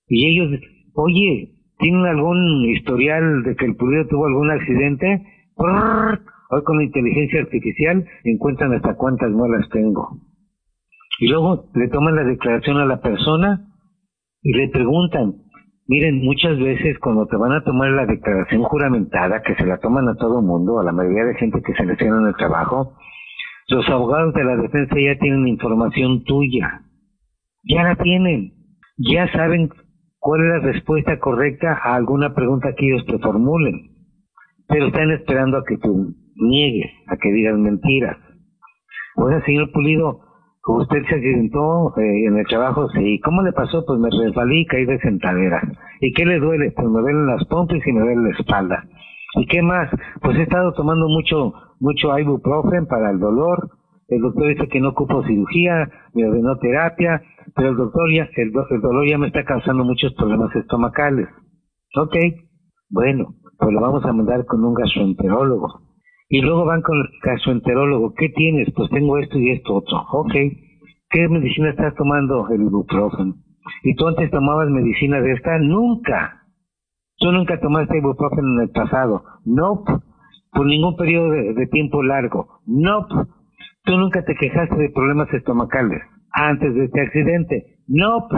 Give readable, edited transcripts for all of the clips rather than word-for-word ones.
Y ellos, oye, ¿tienen algún historial de que el Pulido tuvo algún accidente? ¡Prrr! Hoy con la inteligencia artificial encuentran hasta cuántas muelas tengo. Y luego le toman la declaración a la persona y le preguntan. Miren, muchas veces cuando te van a tomar la declaración juramentada, que se la toman a todo mundo, a la mayoría de gente que selecciona en el trabajo, los abogados de la defensa ya tienen información tuya. Ya la tienen. Ya saben cuál es la respuesta correcta a alguna pregunta que ellos te formulen. Pero están esperando a que tú niegues, a que digas mentiras. Oiga, señor Pulido, usted se accidentó en el trabajo, sí. ¿Cómo le pasó? Pues me resbalé y caí de sentadera. ¿Y qué le duele? Pues me duelen las pompis y me duele la espalda. ¿Y qué más? Pues he estado tomando mucho ibuprofen para el dolor. El doctor dice que no ocupo cirugía, me ordenó terapia, pero el dolor ya me está causando muchos problemas estomacales. Ok, bueno, pues lo vamos a mandar con un gastroenterólogo. Y luego van con el gastroenterólogo. ¿Qué tienes? Pues tengo esto y esto otro. Ok, ¿qué medicina estás tomando? El ibuprofen. ¿Y tú antes tomabas medicina de esta? Nunca. ¿Tú nunca tomaste ibuprofen en el pasado? No, por ningún periodo de tiempo largo. No. ¿Tú nunca te quejaste de problemas estomacales antes de este accidente? No.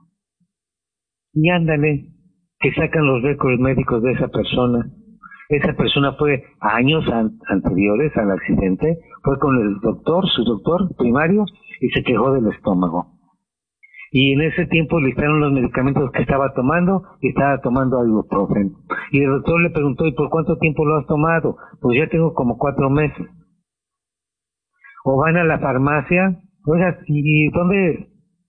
Y ándale, que sacan los récords médicos de esa persona. Esa persona fue años anteriores al accidente, fue con el doctor, su doctor primario, y se quejó del estómago. Y en ese tiempo listaron los medicamentos que estaba tomando, y estaba tomando ibuprofen. Y el doctor le preguntó, ¿y por cuánto tiempo lo has tomado? Pues ya tengo como 4 meses. O van a la farmacia, oiga, ¿y dónde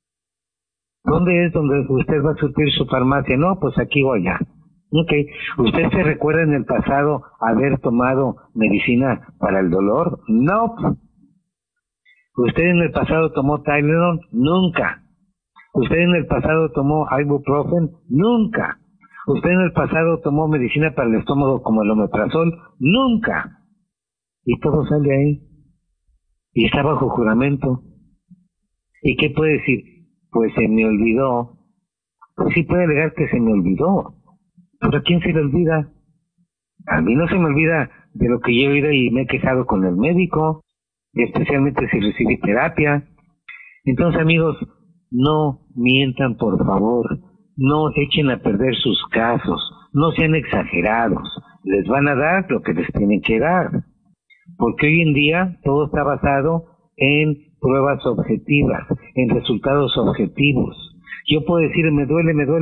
es donde usted va a surtir su farmacia? No, pues aquí o allá. Ok, ¿usted se recuerda en el pasado haber tomado medicina para el dolor? No. ¿Usted en el pasado tomó Tylenol? Nunca. ¿Usted en el pasado tomó ibuprofen? Nunca. ¿Usted en el pasado tomó medicina para el estómago como el omeprazol? Nunca. Y todo sale ahí. Y está bajo juramento. ¿Y qué puede decir? Pues se me olvidó. Pues sí puede alegar que se me olvidó. ¿Pero a quién se le olvida? A mí no se me olvida de lo que yo he oído y me he quejado con el médico, y especialmente si recibí terapia. Entonces, amigos, no mientan, por favor. No echen a perder sus casos. No sean exagerados. Les van a dar lo que les tienen que dar. Porque hoy en día todo está basado en pruebas objetivas, en resultados objetivos. Yo puedo decir, me duele la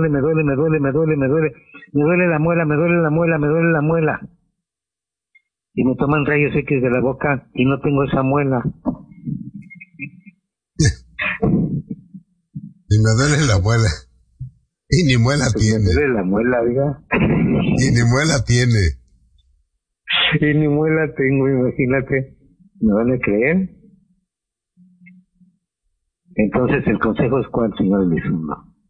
muela. Y me toman rayos X de la boca y no tengo esa muela. Y me duele la muela. Y ni muela Pues tiene. Me duele la muela, oiga. Y ni muela tiene. Y ni muela tengo, imagínate. ¿Me van a creer? Entonces, ¿el consejo es cuál, señor Elizondo?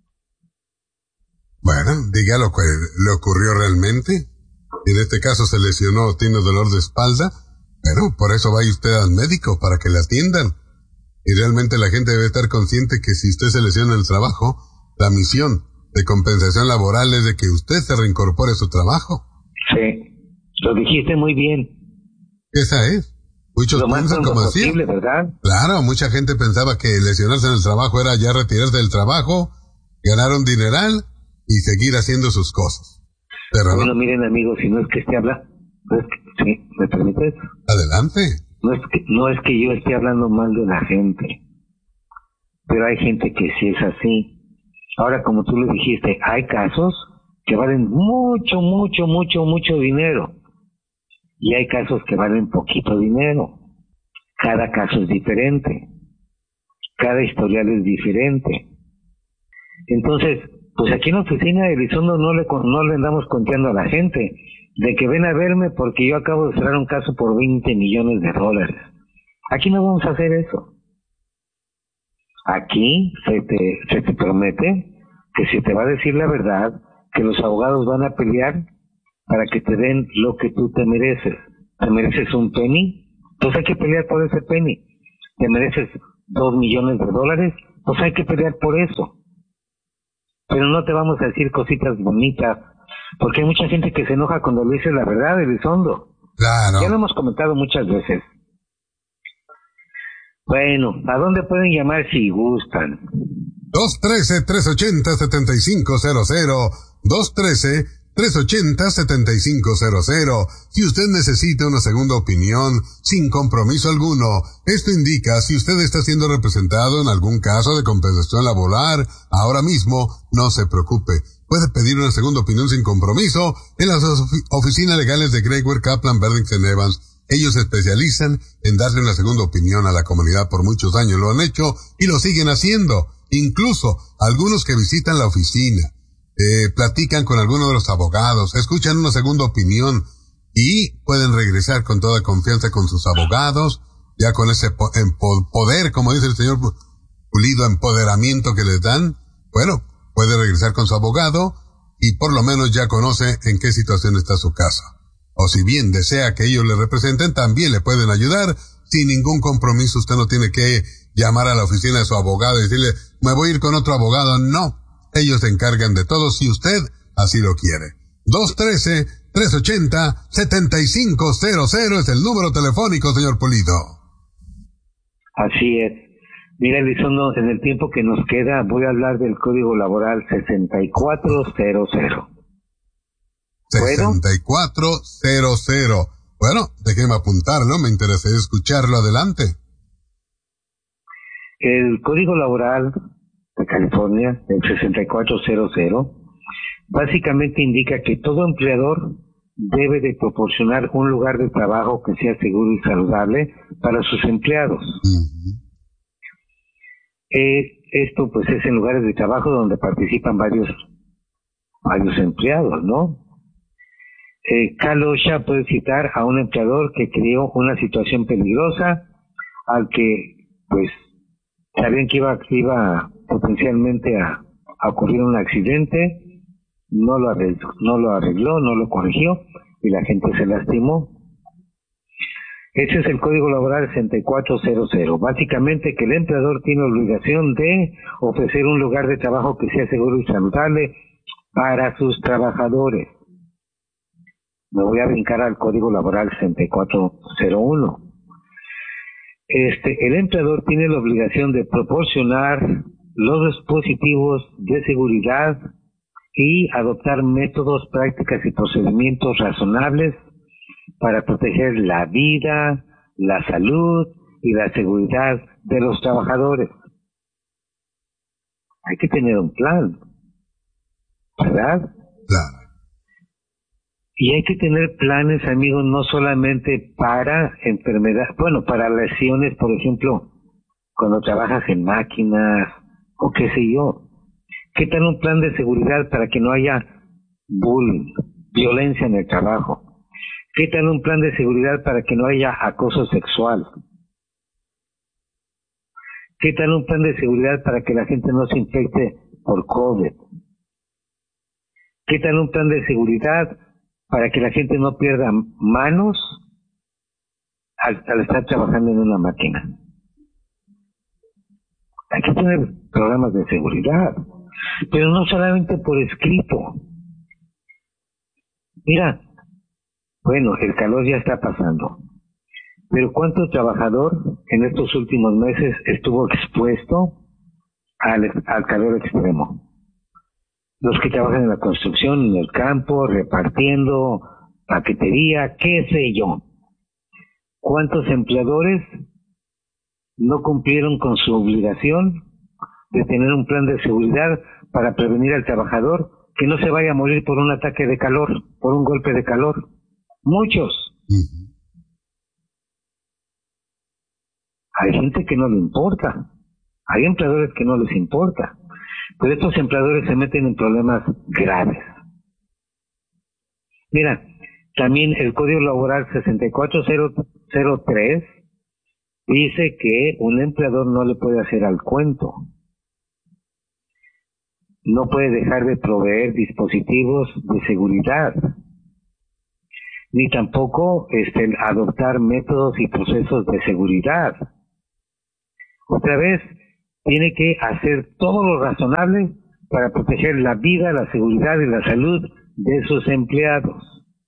Bueno, diga lo que le ocurrió realmente. En este caso se lesionó, tiene dolor de espalda. Pero por eso vaya usted al médico, para que le atiendan. Y realmente la gente debe estar consciente que si usted se lesiona en el trabajo, la misión de compensación laboral es de que usted se reincorpore a su trabajo. Sí, lo dijiste muy bien. Esa es. Muchos Lo más piensan pronto como así. posible, ¿verdad? Claro, mucha gente pensaba que lesionarse en el trabajo era ya retirarse del trabajo, ganar un dineral y seguir haciendo sus cosas. Pero Bueno, no. miren, amigos, si no es que esté hablando... ¿Sí? ¿Me permites? Adelante. No es que yo esté hablando mal de la gente, pero hay gente que sí es así. Ahora, como tú lo dijiste, hay casos que valen mucho dinero. Y hay casos que valen poquito dinero. Cada caso es diferente. Cada historial es diferente. Entonces, pues aquí en la oficina de Elizondo no le andamos conteando a la gente de que ven a verme porque yo acabo de cerrar un caso por $20 millones. Aquí no vamos a hacer eso. Aquí se te promete que se te va a decir la verdad, que los abogados van a pelear para que te den lo que tú te mereces. ¿Te mereces un penny? Pues hay que pelear por ese penny. ¿Te mereces $2 millones? Pues hay que pelear por eso. pero no te vamos a decir cositas bonitas, porque hay mucha gente que se enoja cuando le dices la verdad, Elizondo. Claro. Ya lo hemos comentado muchas veces. Bueno, ¿a dónde pueden llamar si gustan? 213-380-7500, 213-380-7500. Si usted necesita una segunda opinión, sin compromiso alguno, esto indica si usted está siendo representado en algún caso de compensación laboral, ahora mismo, no se preocupe. Puede pedir una segunda opinión sin compromiso en las oficinas legales de Greyware, Kaplan, Berdington, Evans. Ellos se especializan en darle una segunda opinión a la comunidad. Por muchos años lo han hecho y lo siguen haciendo. Incluso algunos que visitan la oficina, platican con alguno de los abogados, escuchan una segunda opinión y pueden regresar con toda confianza con sus abogados, ya con ese poder, como dice el señor Pulido, empoderamiento que les dan. Bueno, puede regresar con su abogado y por lo menos ya conoce en qué situación está su caso. O si bien desea que ellos le representen, también le pueden ayudar sin ningún compromiso. Usted no tiene que llamar a la oficina de su abogado y decirle, me voy a ir con otro abogado. No, ellos se encargan de todo si usted así lo quiere. 213-380-7500 es el número telefónico, señor Pulido. Así es. Mira, Elizondo, en el tiempo que nos queda voy a hablar del Código Laboral 6400. 6400. Bueno, déjeme apuntarlo, me interesaría escucharlo. Adelante. El Código Laboral de California, el 6400, básicamente indica que todo empleador debe de proporcionar un lugar de trabajo que sea seguro y saludable para sus empleados. Esto pues es en lugares de trabajo donde participan varios empleados, ¿no? Cal OSHA puede citar a un empleador que creó una situación peligrosa al que pues sabían que iba potencialmente a ocurrir un accidente, no lo arregló, no lo corrigió y la gente se lastimó. Ese es el Código Laboral 6400. Básicamente que el empleador tiene obligación de ofrecer un lugar de trabajo que sea seguro y saludable para sus trabajadores. Me voy a brincar al Código Laboral 6401. El empleador tiene la obligación de proporcionar los dispositivos de seguridad y adoptar métodos, prácticas y procedimientos razonables para proteger la vida, la salud y la seguridad de los trabajadores. Hay que tener un plan, ¿verdad? Claro. Y hay que tener planes, amigos, no solamente para enfermedad, para lesiones, por ejemplo, cuando trabajas en máquinas o qué sé yo. ¿Qué tal un plan de seguridad para que no haya bullying, violencia en el trabajo? ¿Qué tal un plan de seguridad para que no haya acoso sexual? ¿Qué tal un plan de seguridad para que la gente no se infecte por COVID? ¿Qué tal un plan de seguridad para que la gente no pierda manos al estar trabajando en una máquina? Hay que tener programas de seguridad, pero no solamente por escrito. Mira, el calor ya está pasando, pero ¿cuánto trabajador en estos últimos meses estuvo expuesto al calor extremo? Los que trabajan en la construcción, en el campo, repartiendo, paquetería, qué sé yo. ¿Cuántos empleadores no cumplieron con su obligación de tener un plan de seguridad para prevenir al trabajador que no se vaya a morir por un ataque de calor, por un golpe de calor? Muchos. Hay gente que no le importa. Hay empleadores que no les importa. Pero estos empleadores se meten en problemas graves. Mira, también el Código Laboral 6403 dice que un empleador no le puede hacer al cuento. No puede dejar de proveer dispositivos de seguridad, ni tampoco adoptar métodos y procesos de seguridad. Otra vez, tiene que hacer todo lo razonable para proteger la vida, la seguridad y la salud de sus empleados.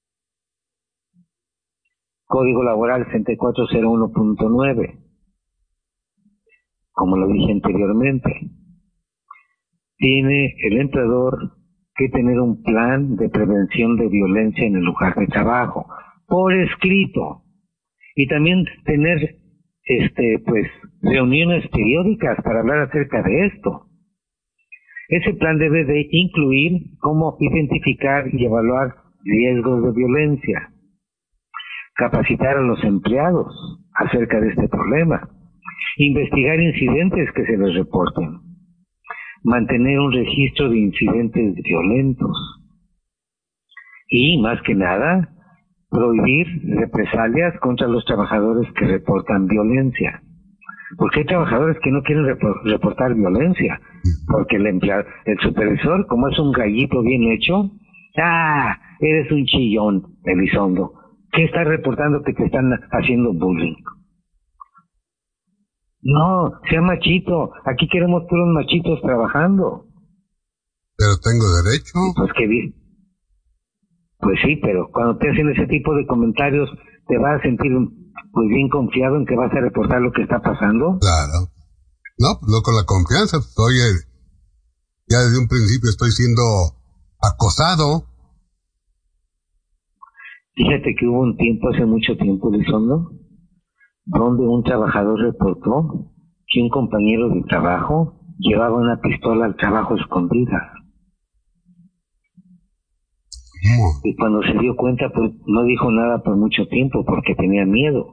Código Laboral 6401.9. Como lo dije anteriormente, tiene el empleador que tener un plan de prevención de violencia en el lugar de trabajo, por escrito, y también tener reuniones periódicas para hablar acerca de esto. Ese plan debe de incluir cómo identificar y evaluar riesgos de violencia, capacitar a los empleados acerca de este problema, investigar incidentes que se les reporten, mantener un registro de incidentes violentos y, más que nada, prohibir represalias contra los trabajadores que reportan violencia. Porque hay trabajadores que no quieren reportar violencia, porque el supervisor, como es un gallito bien hecho, eres un chillón, Elizondo. ¿Qué estás reportando que te están haciendo bullying? No, sea machito. Aquí queremos puros machitos trabajando. Pero tengo derecho. Pues que bien. Pues sí, pero cuando te hacen ese tipo de comentarios, te vas a sentir pues bien confiado en que vas a reportar lo que está pasando. Claro. No con la confianza. Oye, ya desde un principio estoy siendo acosado. Fíjate que hubo un tiempo, hace mucho tiempo, Elizondo, donde un trabajador reportó que un compañero de trabajo llevaba una pistola al trabajo escondida. ¿Cómo? Y cuando se dio cuenta, pues no dijo nada por mucho tiempo porque tenía miedo.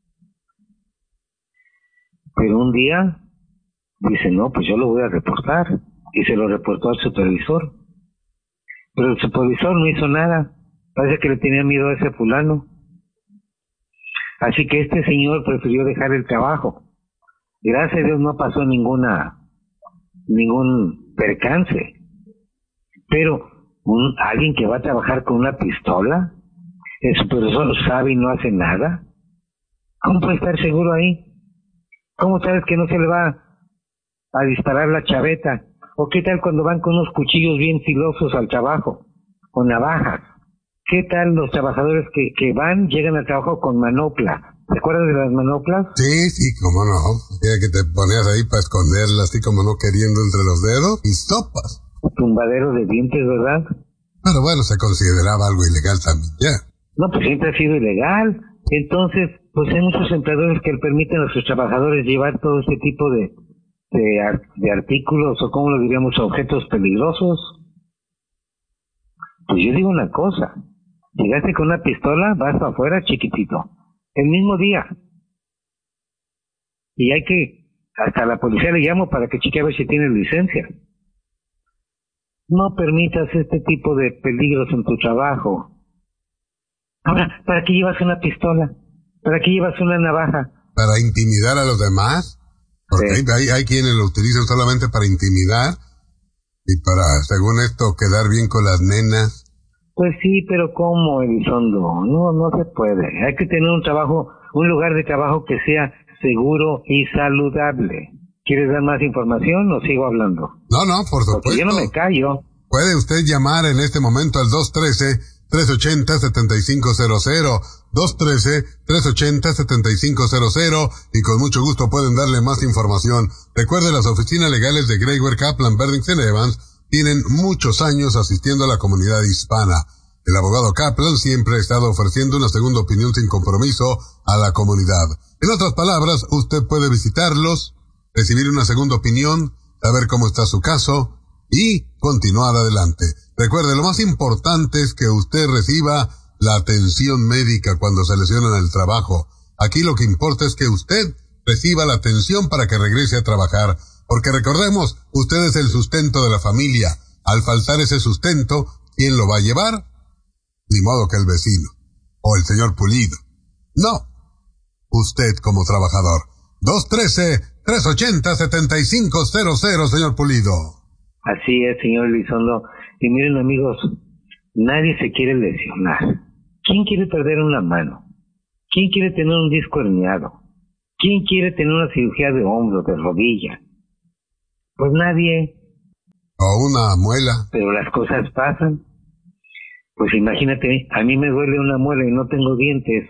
Pero un día dice, no, pues yo lo voy a reportar. Y se lo reportó al supervisor. Pero el supervisor no hizo nada. Parece que le tenía miedo a ese fulano. Así que este señor prefirió dejar el trabajo. Gracias a Dios no pasó ningún percance. Pero alguien que va a trabajar con una pistola, el supervisor sabe y no hace nada. ¿Cómo puede estar seguro ahí? ¿Cómo sabes que no se le va a disparar la chaveta? ¿O qué tal cuando van con unos cuchillos bien filosos al trabajo? O navajas. ¿Qué tal los trabajadores que llegan al trabajo con manopla? ¿Te acuerdas de las manoplas? Sí, cómo no. Era que te ponías ahí para esconderlas, así como no queriendo entre los dedos, y sopas. Tumbadero de dientes, ¿verdad? Pero bueno, se consideraba algo ilegal también, ya. No, pues siempre ha sido ilegal. Entonces, pues hay muchos empleadores que permiten a sus trabajadores llevar todo este tipo de artículos, o como lo diríamos, objetos peligrosos. Pues yo digo una cosa, llegaste con una pistola, vas para afuera, chiquitito, el mismo día. Y hasta la policía le llamo para que cheque a ver si tiene licencia. No permitas este tipo de peligros en tu trabajo. Ahora, ¿para qué llevas una pistola? ¿Para qué llevas una navaja? ¿Para intimidar a los demás? Porque Sí. hay quienes lo utilizan solamente para intimidar y para, según esto, quedar bien con las nenas. Pues sí, pero ¿cómo, Elizondo? No se puede. Hay que tener un lugar de trabajo que sea seguro y saludable. ¿Quieres dar más información o sigo hablando? No, por supuesto. Porque yo no me callo. Puede usted llamar en este momento al 213-380-7500, 213-380-7500, y con mucho gusto pueden darle más información. Recuerde, las oficinas legales de Greyware, Kaplan, Berdington Evans tienen muchos años asistiendo a la comunidad hispana. El abogado Kaplan siempre ha estado ofreciendo una segunda opinión sin compromiso a la comunidad. En otras palabras, usted puede visitarlos, recibir una segunda opinión, saber cómo está su caso y continuar adelante. Recuerde, lo más importante es que usted reciba la atención médica cuando se lesiona en el trabajo. Aquí lo que importa es que usted reciba la atención para que regrese a trabajar. Porque recordemos, usted es el sustento de la familia. Al faltar ese sustento, ¿quién lo va a llevar? Ni modo que el vecino. O el señor Pulido. No. Usted como trabajador. 213-380-7500, señor Pulido. Así es, señor Elizondo. Y miren, amigos, nadie se quiere lesionar. ¿Quién quiere perder una mano? ¿Quién quiere tener un disco herniado? ¿Quién quiere tener una cirugía de hombro, de rodilla? Pues nadie. O una muela. Pero las cosas pasan. Pues imagínate, a mí me duele una muela y no tengo dientes.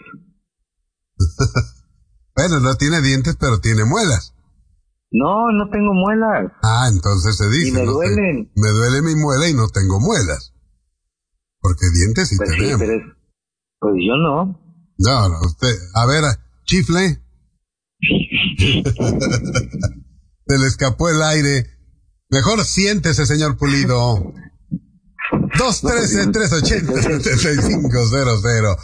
Bueno, no tiene dientes, pero tiene muelas. No, no tengo muelas. Ah, entonces se dice. Y me duelen. Me duele mi muela y no tengo muelas. Porque dientes sí pues tenemos. Sí, pero pues yo no. No, usted, a ver, chifle. Se le escapó el aire. Mejor siéntese, señor Pulido. 213-380-7500.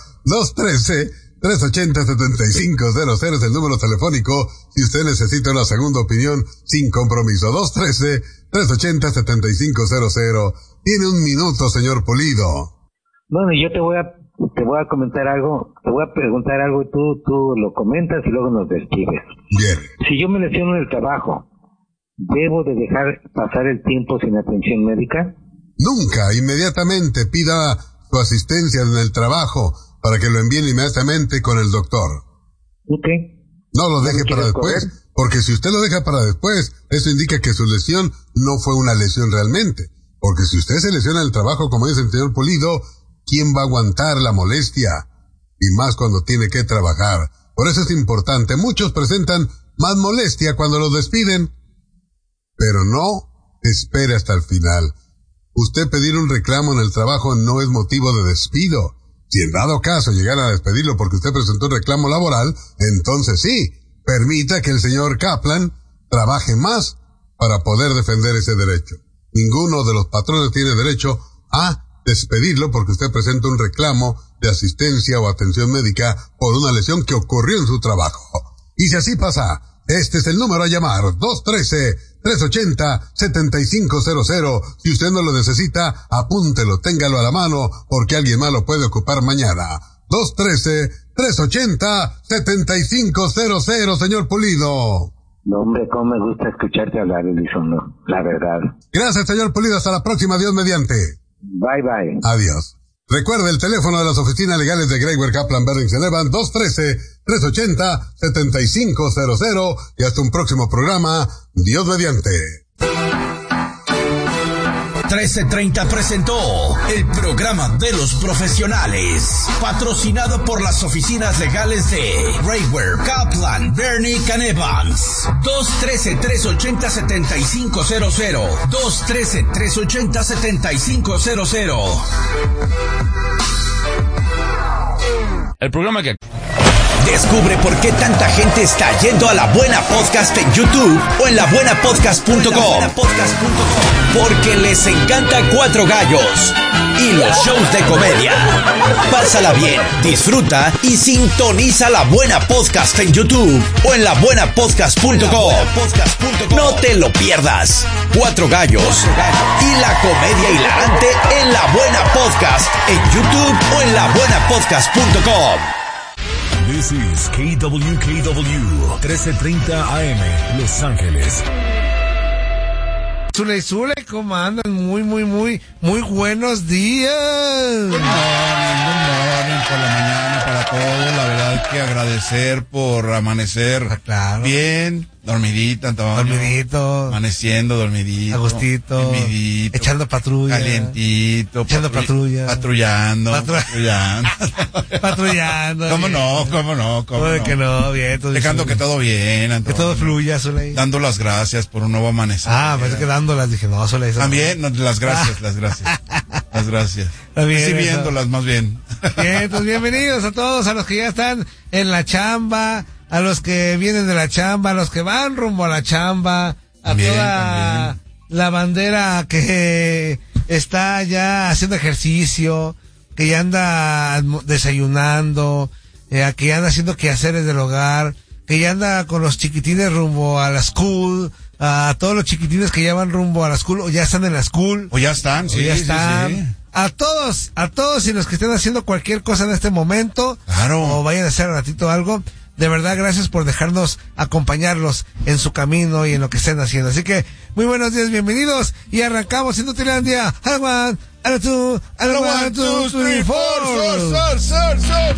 213-380-7500 es el número telefónico si usted necesita una segunda opinión sin compromiso. 213-380-7500. Tiene un minuto, señor Pulido. Bueno, yo te voy a comentar algo, te voy a preguntar algo y tú lo comentas y luego nos despides. Bien. Si yo me lesiono en el trabajo, ¿debo de dejar pasar el tiempo sin atención médica? Nunca, inmediatamente pida su asistencia en el trabajo para que lo envíen inmediatamente con el doctor. Ok. No lo deje para después, porque si usted lo deja para después, eso indica que su lesión no fue una lesión realmente. Porque si usted se lesiona en el trabajo, como dice el señor Pulido, ¿quién va a aguantar la molestia? Y más cuando tiene que trabajar. Por eso es importante. Muchos presentan más molestia cuando los despiden. Pero no espere hasta el final. Usted pedir un reclamo en el trabajo no es motivo de despido. Si en dado caso llegara a despedirlo porque usted presentó un reclamo laboral, entonces sí, permita que el señor Kaplan trabaje más para poder defender ese derecho. Ninguno de los patrones tiene derecho a despedirlo porque usted presenta un reclamo de asistencia o atención médica por una lesión que ocurrió en su trabajo. Y si así pasa, este es el número a llamar, 213-380-7500. Si usted no lo necesita, apúntelo, téngalo a la mano, porque alguien más lo puede ocupar mañana. 213-380-7500, señor Pulido. No, hombre, cómo me gusta escucharte hablar, Elizondo, la verdad. Gracias, señor Pulido, hasta la próxima, Dios mediante. Bye, bye. Adiós. Recuerde el teléfono de las oficinas legales de Greywer Kaplan Berring Sullivan, 213-380-7500, y hasta un próximo programa, Dios mediante. 1330 presentó el programa de los profesionales, patrocinado por las oficinas legales de Greywer, Kaplan, Bernick and Evans. 213-380-7500. 213-380-7500. El programa que... Descubre por qué tanta gente está yendo a La Buena Podcast en YouTube o en labuenapodcast.com. Porque les encanta Cuatro Gallos y los shows de comedia. Pásala bien, disfruta y sintoniza La Buena Podcast en YouTube o en labuenapodcast.com. No te lo pierdas. Cuatro Gallos y la comedia hilarante en La Buena Podcast en YouTube o en labuenapodcast.com. This is KWKW 1330 AM, Los Ángeles. Zule, ¿cómo andan? Muy buenos días. Good morning por la mañana para todos. La verdad que agradecer por amanecer bien, dormidito, amaneciendo, dormidito, agustito, echando patrulla, calientito, patrullando. ¿Cómo no? Que no, bien, dejando que todo bien, Antonio. Que todo fluya, Zule. Dando las gracias por un nuevo amanecer. Pensé que dándolas, dije, no, Zule. También, no, las gracias. Las gracias. Recibiéndolas más bien. Bien, pues bienvenidos a todos, a los que ya están en la chamba, a los que vienen de la chamba, a los que van rumbo a la chamba, también, toda la bandera que está ya haciendo ejercicio, que ya anda desayunando, que ya anda haciendo quehaceres del hogar, que ya anda con los chiquitines rumbo a la school, a todos los chiquitines que ya van rumbo a la school, o ya están en la school. O ya están, sí. A todos y los que estén haciendo cualquier cosa en este momento, claro, o vayan a hacer un ratito algo, de verdad gracias por dejarnos acompañarlos en su camino y en lo que estén haciendo. Así que, muy buenos días, bienvenidos, y arrancamos en Nutilandia. 1, 2, 3, 4.